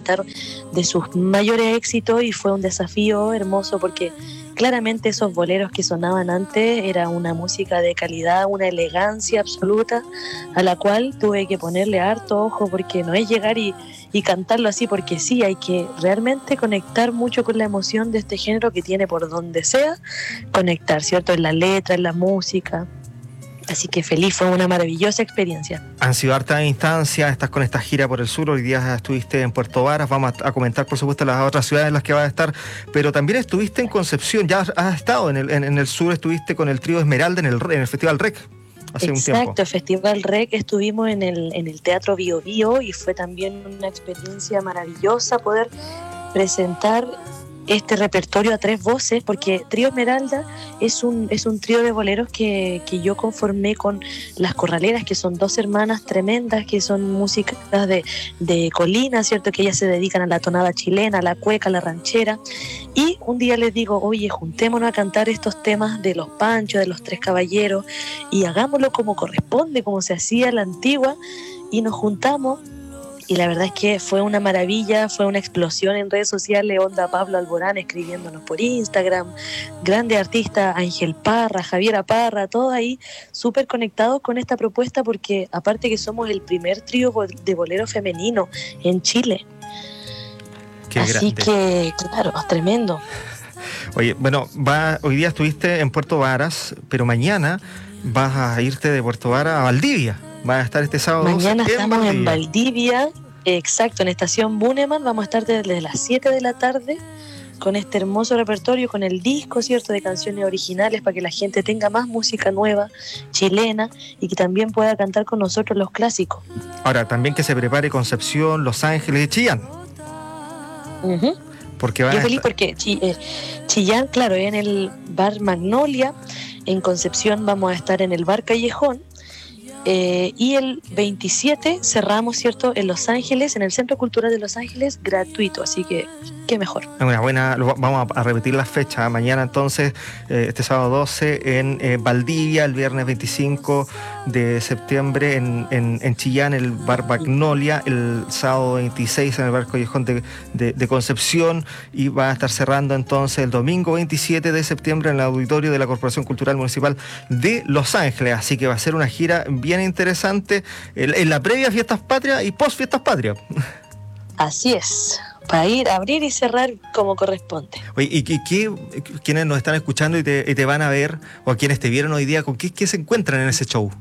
cantar de sus mayores éxitos, y fue un desafío hermoso porque claramente esos boleros que sonaban antes era una música de calidad, una elegancia absoluta, a la cual tuve que ponerle harto ojo, porque no es llegar y cantarlo así porque sí, hay que realmente conectar mucho con la emoción de este género que tiene por donde sea conectar, ¿cierto? En la letra, en la música. Así que feliz, fue una maravillosa experiencia. Han sido hartas instancias, estás con esta gira por el sur, hoy día estuviste en Puerto Varas, vamos a comentar por supuesto las otras ciudades en las que vas a estar, pero también estuviste en Concepción, ya has estado en el sur, estuviste con el trío Esmeralda en el Festival REC. Exacto, Festival REC, estuvimos en el Teatro Bio Bio y fue también una experiencia maravillosa poder presentar este repertorio a 3 voces, porque Trío Esmeralda es un trío de boleros que yo conformé con las Corraleras, que son 2 hermanas tremendas, que son músicas de colina, ¿cierto? Que ellas se dedican a la tonada chilena, a la cueca, a la ranchera. Y un día les digo, oye, juntémonos a cantar estos temas de los Panchos, de los 3 Caballeros, y hagámoslo como corresponde, como se hacía a la antigua, y nos juntamos. Y la verdad es que fue una maravilla, fue una explosión en redes sociales, onda Pablo Alborán escribiéndonos por Instagram, grande artista Ángel Parra, Javiera Parra, todos ahí súper conectados con esta propuesta, porque aparte que somos el primer trío de bolero femenino en Chile. Qué así grande. Que, claro, tremendo. Oye, bueno, hoy día estuviste en Puerto Varas, pero mañana vas a irte de Puerto Varas a Valdivia. Va a estar este sábado. Mañana estamos en Valdivia, exacto, en Estación Buneman. Vamos a estar desde las 7 de la tarde con este hermoso repertorio, con el disco, ¿cierto?, de canciones originales, para que la gente tenga más música nueva, chilena, y que también pueda cantar con nosotros los clásicos. Ahora, también que se prepare Concepción, Los Ángeles y Chillán. Uh-huh. Porque yo feliz porque Chillán, claro, en el bar Magnolia. En Concepción vamos a estar en el bar Callejón. Y el 27 cerramos, ¿cierto?, en Los Ángeles, en el Centro Cultural de Los Ángeles, gratuito, así que qué mejor. Una buena, vamos a repetir las fechas. Mañana entonces, este sábado 12 en Valdivia, el viernes 25 de septiembre en Chillán, el bar Magnolia, el sábado 26 en el bar Callejón de Concepción, y va a estar cerrando entonces el domingo 27 de septiembre en el auditorio de la Corporación Cultural Municipal de Los Ángeles. Así que va a ser una gira bien interesante en la previa Fiestas Patrias y post Fiestas Patrias. Así es, para ir a abrir y cerrar como corresponde. Oye, ¿y quienes nos están escuchando y te van a ver, o a quienes te vieron hoy día, con qué se encuentran en ese show?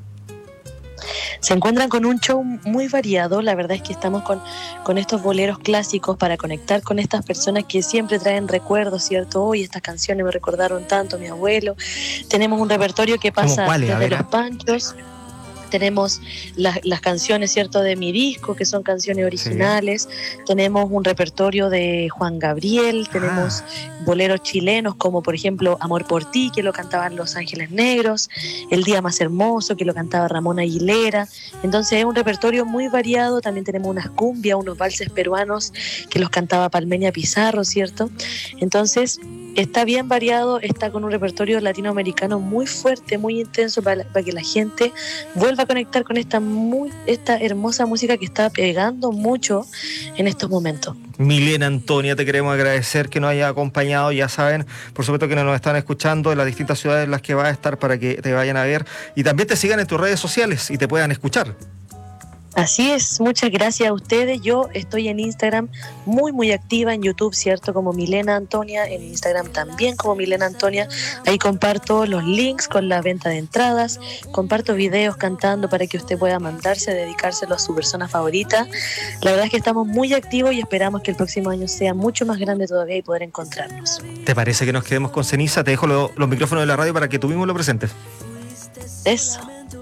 Se encuentran con un show muy variado. La verdad es que estamos con estos boleros clásicos para conectar con estas personas que siempre traen recuerdos, ¿cierto? Hoy estas canciones me recordaron tanto a mi abuelo. Tenemos un repertorio que pasa desde Los Panchos. Tenemos las canciones, ¿cierto?, de mi disco, que son canciones originales. Sí. Tenemos un repertorio de Juan Gabriel, tenemos boleros chilenos como por ejemplo Amor por ti, que lo cantaban Los Ángeles Negros, El Día Más Hermoso, que lo cantaba Ramón Aguilera. Entonces es un repertorio muy variado. También tenemos unas cumbias, unos valses peruanos que los cantaba Palmeña Pizarro, ¿cierto? Entonces está bien variado, está con un repertorio latinoamericano muy fuerte, muy intenso, para que la gente vuelva a conectar con esta hermosa música que está pegando mucho en estos momentos. Milena Antonia, te queremos agradecer que nos haya acompañado. Ya saben, por supuesto, que nos están escuchando en las distintas ciudades en las que vas a estar, para que te vayan a ver y también te sigan en tus redes sociales y te puedan escuchar. Así es, muchas gracias a ustedes. Yo estoy en Instagram muy activa, en YouTube, ¿cierto?, como Milena Antonia, en Instagram también como Milena Antonia. Ahí comparto los links con la venta de entradas, comparto videos cantando para que usted pueda mandarse, dedicárselo a su persona favorita. La verdad es que estamos muy activos y esperamos que el próximo año sea mucho más grande todavía y poder encontrarnos. ¿Te parece que nos quedemos con Ceniza? Te dejo los micrófonos de la radio para que tú mismo lo presentes. Eso.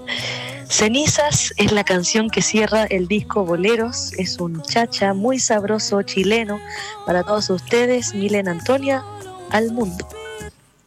Cenizas es la canción que cierra el disco Boleros. Es un chacha muy sabroso chileno para todos ustedes. Milena Antonia, al mundo.